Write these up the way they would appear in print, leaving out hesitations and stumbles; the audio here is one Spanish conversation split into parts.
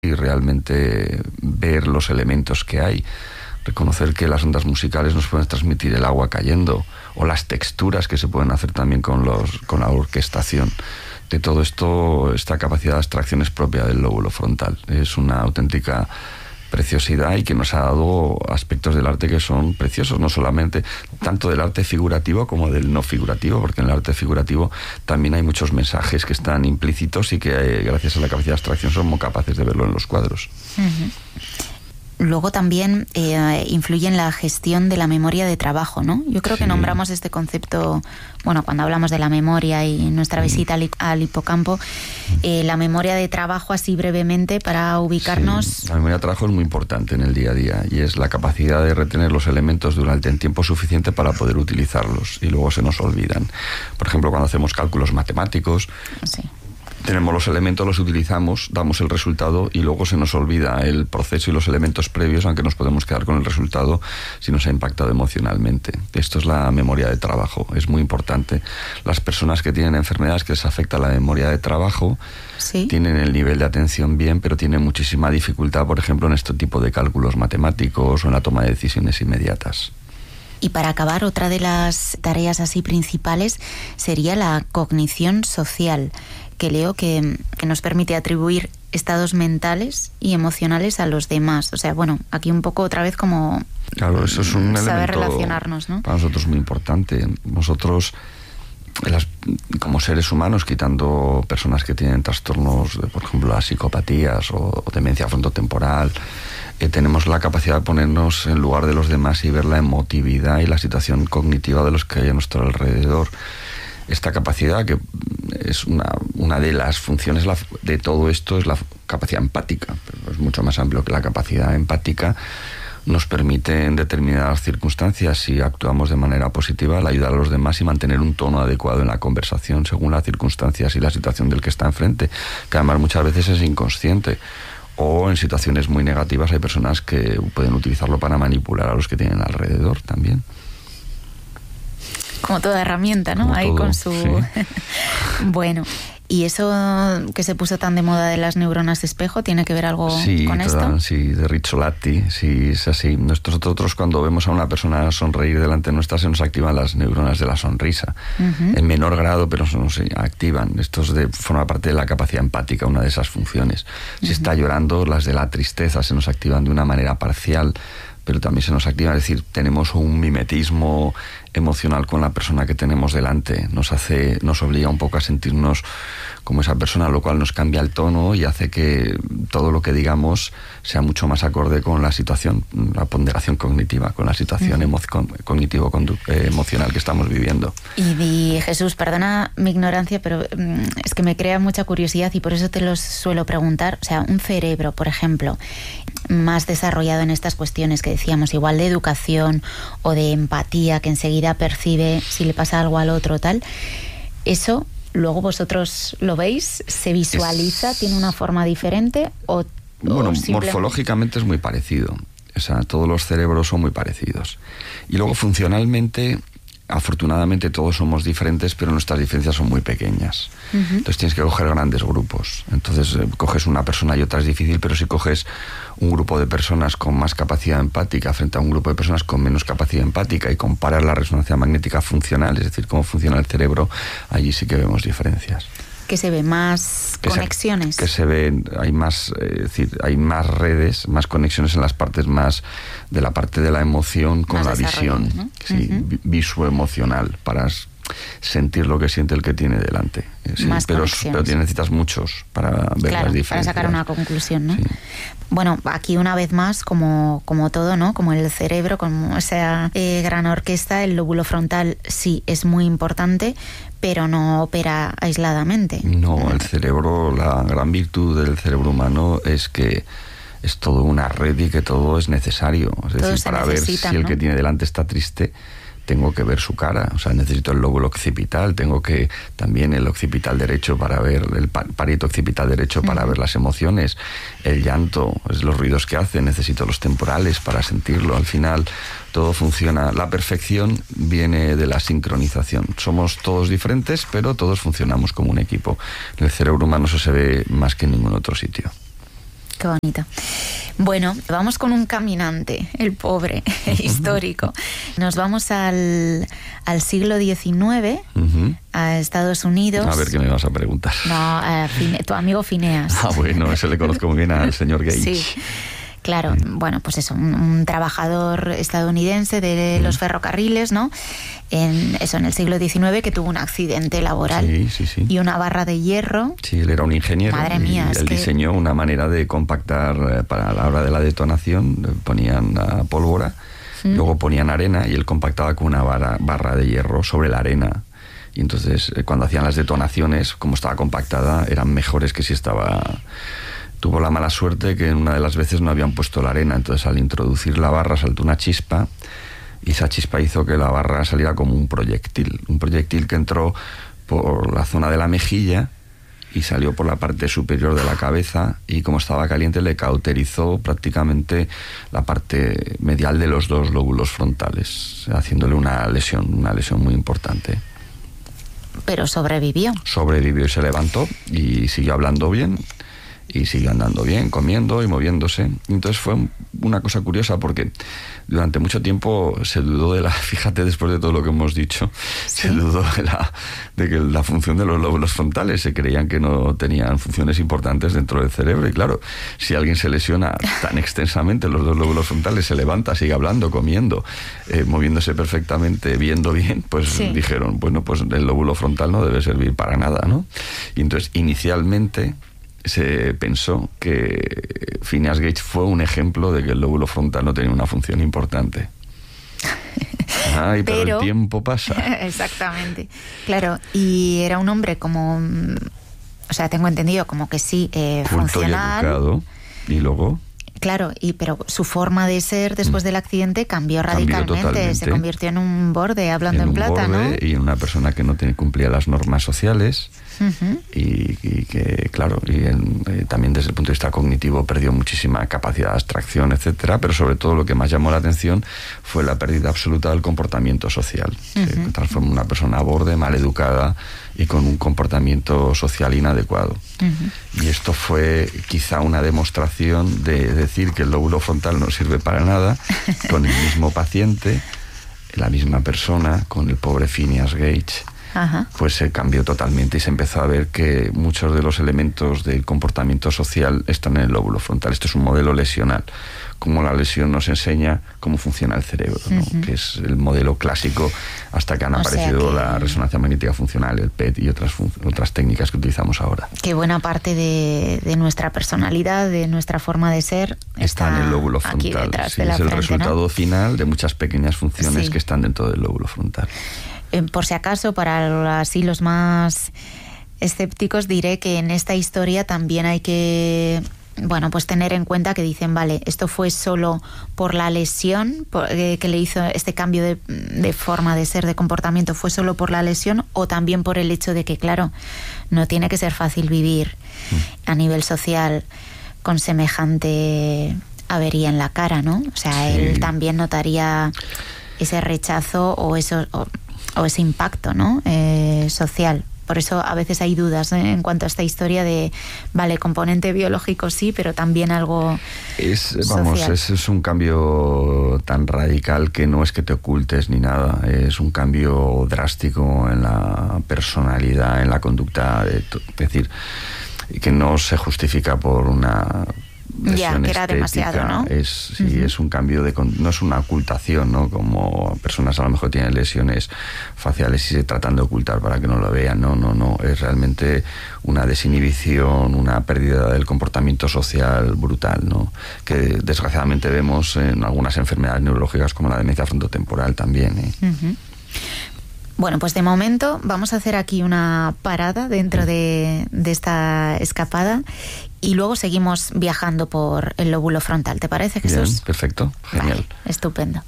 y realmente ver los elementos que hay. Reconocer que las ondas musicales nos pueden transmitir el agua cayendo, o las texturas que se pueden hacer también con la orquestación. De todo esto, esta capacidad de abstracción es propia del lóbulo frontal. Es una auténtica preciosidad y que nos ha dado aspectos del arte que son preciosos, no solamente tanto del arte figurativo como del no figurativo, porque en el arte figurativo también hay muchos mensajes que están implícitos y que gracias a la capacidad de abstracción somos capaces de verlo en los cuadros. Uh-huh. Luego también influye en la gestión de la memoria de trabajo, ¿no? Yo creo que nombramos este concepto, bueno, cuando hablamos de la memoria y nuestra visita al hipocampo, la memoria de trabajo, así brevemente, para ubicarnos. Sí, la memoria de trabajo es muy importante en el día a día y es la capacidad de retener los elementos durante el tiempo suficiente para poder utilizarlos y luego se nos olvidan. Por ejemplo, cuando hacemos cálculos matemáticos, sí, tenemos los elementos, los utilizamos, damos el resultado y luego se nos olvida el proceso y los elementos previos, aunque nos podemos quedar con el resultado si nos ha impactado emocionalmente. Esto es la memoria de trabajo, es muy importante. Las personas que tienen enfermedades que les afecta la memoria de trabajo, ¿sí?, tienen el nivel de atención bien, pero tienen muchísima dificultad, por ejemplo, en este tipo de cálculos matemáticos o en la toma de decisiones inmediatas. Y para acabar, otra de las tareas así principales sería la cognición social, que leo que nos permite atribuir estados mentales y emocionales a los demás. O sea, bueno, aquí un poco otra vez como claro, eso es un saber elemento relacionarnos, ¿no? Para nosotros muy importante. Nosotros, como seres humanos, quitando personas que tienen trastornos, por ejemplo, las psicopatías o demencia frontotemporal, tenemos la capacidad de ponernos en lugar de los demás y ver la emotividad y la situación cognitiva de los que hay a nuestro alrededor. Esta capacidad, que es una de las funciones de todo esto, es la capacidad empática, pero es mucho más amplio que la capacidad empática. Nos permite en determinadas circunstancias, si actuamos de manera positiva, el ayudar a los demás y mantener un tono adecuado en la conversación según las circunstancias y la situación del que está enfrente, que además muchas veces es inconsciente. O en situaciones muy negativas hay personas que pueden utilizarlo para manipular a los que tienen alrededor también. Como toda herramienta, ¿no? Como ahí todo, con su... Sí. Bueno, ¿y eso que se puso tan de moda de las neuronas de espejo tiene que ver algo con esto? Sí, de Rizzolatti, sí, es así. Nosotros cuando vemos a una persona sonreír delante nuestra se nos activan las neuronas de la sonrisa. Uh-huh. En menor grado, pero se nos activan. Esto forma parte de la capacidad empática, una de esas funciones. Si uh-huh. está llorando, las de la tristeza se nos activan de una manera parcial, pero también se nos activa, es decir, tenemos un mimetismo emocional con la persona que tenemos delante, nos obliga un poco a sentirnos como esa persona, lo cual nos cambia el tono y hace que todo lo que digamos sea mucho más acorde con la situación, la ponderación cognitiva, con la situación cognitivo-emocional que estamos viviendo. Y Jesús, perdona mi ignorancia, pero es que me crea mucha curiosidad y por eso te lo suelo preguntar. O sea, un cerebro, por ejemplo, más desarrollado en estas cuestiones que decíamos, igual de educación o de empatía, que enseguida percibe si le pasa algo al otro, tal, eso luego vosotros lo veis, se visualiza, tiene una forma diferente bueno, morfológicamente es muy parecido. O sea, todos los cerebros son muy parecidos. Y luego funcionalmente, afortunadamente todos somos diferentes, pero nuestras diferencias son muy pequeñas. Uh-huh. Entonces tienes que coger grandes grupos. Entonces coges una persona y otra es difícil, pero si coges un grupo de personas con más capacidad empática frente a un grupo de personas con menos capacidad empática y comparas la resonancia magnética funcional, es decir, cómo funciona el cerebro, allí sí que vemos diferencias. ¿Que se ve más conexiones? Que se ven, hay más, es decir, hay más redes, más conexiones en las partes más de la parte de la emoción con la visión, ¿no? Sí, uh-huh. Visoemocional, para sentir lo que siente el que tiene delante. Sí, pero necesitas muchos para ver las diferencias. Para sacar una conclusión, ¿no? Sí. Bueno, aquí una vez más, como todo, ¿no? Como el cerebro, como esa gran orquesta, el lóbulo frontal sí es muy importante, pero no opera aisladamente. No, el cerebro, la gran virtud del cerebro humano es que es todo una red y que todo es necesario. Es decir, para ver si el que tiene delante está triste, tengo que ver su cara, o sea, necesito el lóbulo occipital, tengo que también el occipital derecho para ver, el parieto occipital derecho para ver las emociones, el llanto, los ruidos que hace, necesito los temporales para sentirlo, al final todo funciona, la perfección viene de la sincronización, somos todos diferentes, pero todos funcionamos como un equipo, en el cerebro humano eso se ve más que en ningún otro sitio. Qué bonito. Bueno, vamos con un caminante, el pobre, histórico. Nos vamos al siglo XIX, a Estados Unidos. A ver qué me vas a preguntar. No, tu amigo Phineas. Bueno, ese le conozco muy bien al señor Gage. Sí. Claro, bueno, pues eso, un trabajador estadounidense de los ferrocarriles, ¿no? En el siglo XIX, que tuvo un accidente laboral. Sí. Y una barra de hierro. Sí, él era un ingeniero. Madre mía, y él diseñó una manera de compactar para la hora de la detonación. Ponían pólvora, luego ponían arena y él compactaba con una barra de hierro sobre la arena. Y entonces, cuando hacían las detonaciones, como estaba compactada, eran mejores que si estaba... Tuvo la mala suerte que en una de las veces no habían puesto la arena, entonces al introducir la barra saltó una chispa y esa chispa hizo que la barra saliera como un proyectil que entró por la zona de la mejilla y salió por la parte superior de la cabeza y como estaba caliente le cauterizó prácticamente la parte medial de los dos lóbulos frontales, haciéndole una lesión muy importante. Pero sobrevivió. Sobrevivió y se levantó y siguió hablando bien. Y siguió andando bien, comiendo y moviéndose. Entonces fue una cosa curiosa porque durante mucho tiempo se dudó fíjate, después de todo lo que hemos dicho, ¿sí? Se dudó de que la función de los lóbulos frontales, se creían que no tenían funciones importantes dentro del cerebro. Y claro, si alguien se lesiona tan extensamente los dos lóbulos frontales, se levanta, sigue hablando, comiendo, moviéndose perfectamente, viendo bien, pues sí. Dijeron, bueno, pues el lóbulo frontal no debe servir para nada, ¿no? Y entonces inicialmente se pensó que Phineas Gage fue un ejemplo de que el lóbulo frontal no tenía una función importante. Pero el tiempo pasa. Exactamente. Claro, y era un hombre como... O sea, tengo entendido como que sí, culto funcional. Y educado. Y luego... Claro, pero su forma de ser después del accidente cambió radicalmente. Se convirtió en un borde hablando en plata, ¿no? Y en una persona que no cumplía las normas sociales. Y que, claro, también desde el punto de vista cognitivo perdió muchísima capacidad de abstracción, etcétera, pero sobre todo lo que más llamó la atención fue la pérdida absoluta del comportamiento social. Se transformó en una persona borde, maleducada y con un comportamiento social inadecuado. Y esto fue quizá una demostración de decir que el lóbulo frontal no sirve para nada con el mismo paciente, la misma persona, con el pobre Phineas Gage. Pues se cambió totalmente y se empezó a ver que muchos de los elementos del comportamiento social están en el lóbulo frontal. Esto es un modelo lesional, como la lesión nos enseña cómo funciona el cerebro, ¿no? Que es el modelo clásico hasta que han aparecido la resonancia magnética funcional, el PET y otras técnicas que utilizamos ahora. Que buena parte de nuestra personalidad, de nuestra forma de ser, está en el lóbulo frontal. Aquí detrás sí, de la es el frente, resultado ¿no? final de muchas pequeñas funciones que están dentro del lóbulo frontal. Por si acaso, para así los más escépticos, diré que en esta historia también hay que, bueno, pues tener en cuenta que dicen, vale, esto fue solo por la lesión que le hizo este cambio de forma de ser, de comportamiento, fue solo por la lesión o también por el hecho de que, claro, no tiene que ser fácil vivir a nivel social con semejante avería en la cara, ¿no? O sea, él también notaría ese rechazo o ese impacto, ¿no? Social. Por eso a veces hay dudas en cuanto a esta historia de, vale, componente biológico sí, pero también algo social. Es un cambio tan radical que no es que te ocultes ni nada, es un cambio drástico en la personalidad, en la conducta, es decir, que no se justifica por una... Ya, que era demasiado, ¿no? Es un cambio no es una ocultación, ¿no? Como personas a lo mejor tienen lesiones faciales y se tratan de ocultar para que no lo vean. No. Es realmente una desinhibición, una pérdida del comportamiento social brutal, ¿no? Que desgraciadamente vemos en algunas enfermedades neurológicas como la demencia frontotemporal también, Bueno, pues de momento vamos a hacer aquí una parada dentro de esta escapada y luego seguimos viajando por el lóbulo frontal. ¿Te parece, Jesús? Bien, perfecto, genial. Vale, estupendo.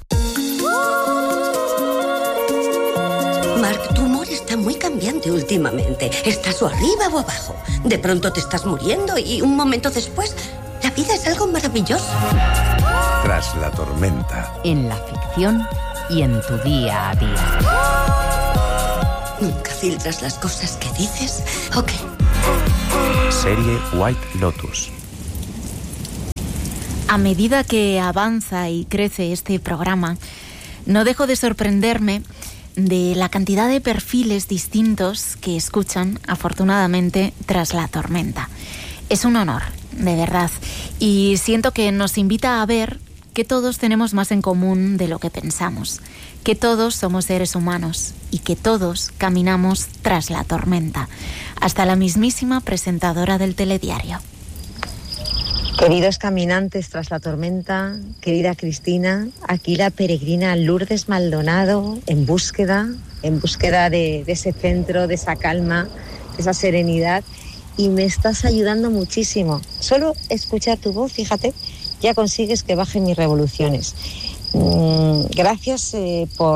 Mark, tu humor está muy cambiante últimamente. Estás o arriba o abajo. De pronto te estás muriendo y un momento después, la vida es algo maravilloso. Tras la tormenta. En la ficción y en tu día a día. ¿Nunca filtras las cosas que dices? ¿O qué? Serie White Lotus. A medida que avanza y crece este programa, no dejo de sorprenderme de la cantidad de perfiles distintos que escuchan, afortunadamente, Tras la Tormenta. Es un honor, de verdad, y siento que nos invita a ver que todos tenemos más en común de lo que pensamos, que todos somos seres humanos y que todos caminamos tras la tormenta, hasta la mismísima presentadora del telediario. Queridos caminantes tras la tormenta, querida Cristina, aquí la peregrina Lourdes Maldonado en búsqueda de ese centro, de esa calma, de esa serenidad, y me estás ayudando muchísimo. Solo escuchar tu voz, fíjate, ya consigues que bajen mis revoluciones. Gracias por